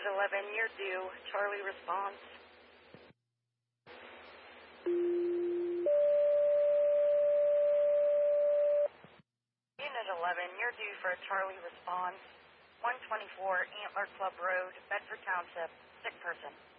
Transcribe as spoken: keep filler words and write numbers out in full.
eleven, you're due. Charlie response. Unit eleven, you're due for a Charlie response. one twenty-four Antler Club Road, Bedford Township, sick person.